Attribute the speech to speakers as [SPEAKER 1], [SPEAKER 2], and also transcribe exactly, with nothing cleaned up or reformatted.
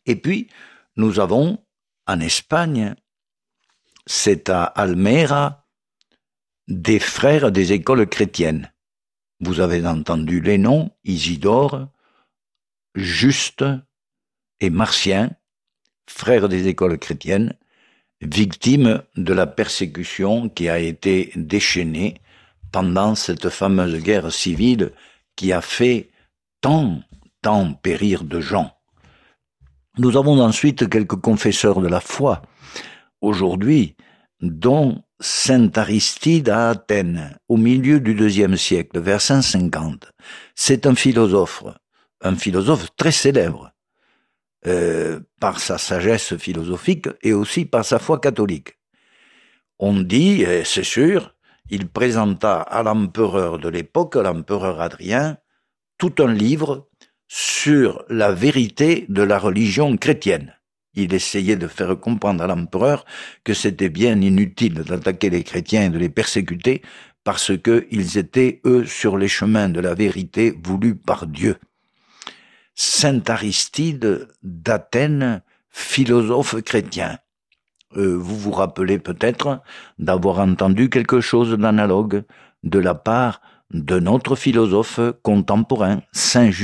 [SPEAKER 1] Et puis, nous avons, en Espagne, c'est à Almera, des frères des écoles chrétiennes. Vous avez entendu les noms, Isidore, Juste et Martien, frères des écoles chrétiennes, victimes de la persécution qui a été déchaînée pendant cette fameuse guerre civile qui a fait tant, tant périr de gens. Nous avons ensuite quelques confesseurs de la foi, aujourd'hui, dont saint Aristide à Athènes, au milieu du deuxième siècle, vers cent cinquante. C'est un philosophe, un philosophe très célèbre, euh, par sa sagesse philosophique et aussi par sa foi catholique. On dit, et c'est sûr, il présenta à l'empereur de l'époque, l'empereur Adrien, tout un livre sur la vérité de la religion chrétienne. Il essayait de faire comprendre à l'empereur que c'était bien inutile d'attaquer les chrétiens et de les persécuter parce qu'ils étaient, eux, sur les chemins de la vérité voulus par Dieu. Saint Aristide d'Athènes, philosophe chrétien. Euh, vous vous rappelez peut-être d'avoir entendu quelque chose d'analogue de la part de notre philosophe contemporain, Saint